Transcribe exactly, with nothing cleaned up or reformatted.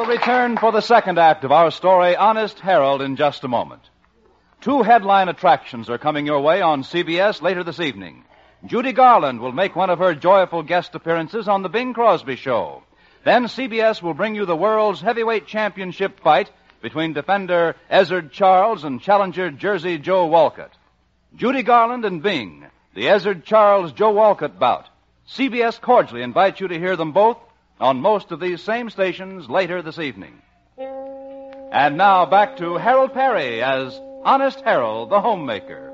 We'll return for the second act of our story, Honest Harold, in just a moment. Two headline attractions are coming your way on C B S later this evening. Judy Garland will make one of her joyful guest appearances on The Bing Crosby Show. Then C B S will bring you the world's heavyweight championship fight between defender Ezzard Charles and challenger Jersey Joe Walcott. Judy Garland and Bing, the Ezzard Charles-Joe Walcott bout. C B S cordially invites you to hear them both on most of these same stations later this evening. And now back to Harold Perry as Honest Harold, the homemaker.